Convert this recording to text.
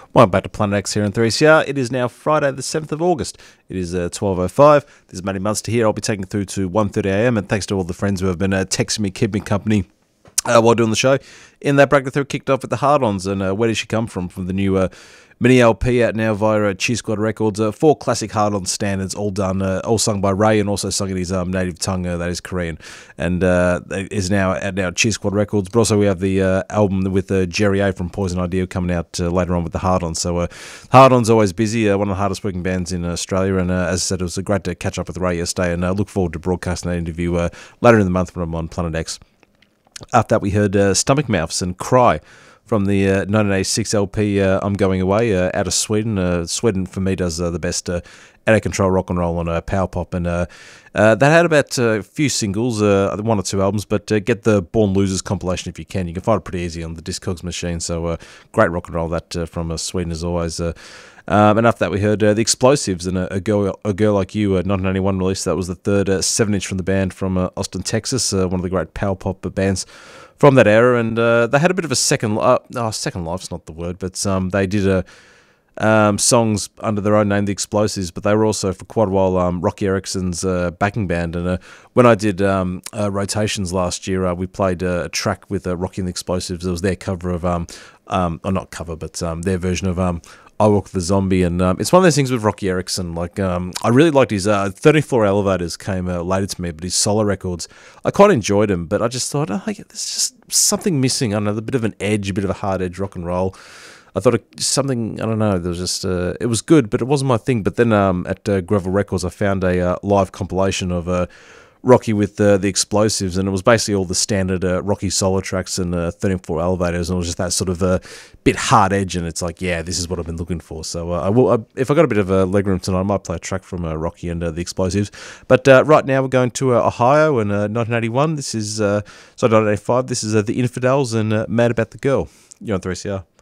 Welcome back to Planet X here in 3CR. It is now Friday the 7th of August. It is 12:05. This is Matty Munster here. I'll be taking through to 1:30am, and thanks to all the friends who have been texting me, keeping me company while doing the show. In that bracket, they kicked off with the Hard-Ons, and where did she come from? From the new mini LP out now via Cheer Squad Records. Four classic Hard-On standards, all done, all sung by Ray, and also sung in his native tongue, that is Korean, and is now out now at Cheer Squad Records. But also we have the album with Jerry A from Poison Idea coming out later on with the Hard-Ons. So Hard-On's always busy, one of the hardest working bands in Australia, and as I said, it was great to catch up with Ray yesterday, and look forward to broadcasting that interview later in the month when I'm on Planet X. After that, we heard Stomach Mouths and Cry from the 1986 LP I'm Going Away, out of Sweden. Sweden, for me, does the best out-of-control rock and roll and power pop. And that had about a few singles, one or two albums, but get the Born Losers compilation if you can. You can find it pretty easy on the Discogs machine. So great rock and roll that from Sweden as always. And after that, we heard The Explosives and A Girl Like You, 1991 release. That was the third 7-inch from the band from Austin, Texas, one of the great power pop bands from that era. And they had a bit of a second life's not the word, but they did songs under their own name, The Explosives, but they were also for quite a while Rocky Erickson's backing band. And when I did rotations last year, we played a track with Rocky and the Explosives. It was their cover of, or not cover, but their version of I Walk the Zombie. And it's one of those things with Rocky Erickson. Like, I really liked his 34 Elevators came later to me, but his solo records, I quite enjoyed him, but I just thought, oh, yeah, there's just something missing. I don't know, a bit of an edge, a bit of a hard edge rock and roll. I thought something, I don't know, there was just, it was good, but it wasn't my thing. But then at Gravel Records, I found a live compilation of Rocky with the Explosives, and it was basically all the standard Rocky solo tracks and 34 Elevators, and it was just that sort of bit hard edge, and it's like, yeah, this is what I've been looking for. So I will, if I got a bit of leg room tonight, I might play a track from Rocky and the Explosives. But right now we're going to Ohio in 1981. This is, 1985, this is The Infidels and Mad About the Girl. You're on 3CR.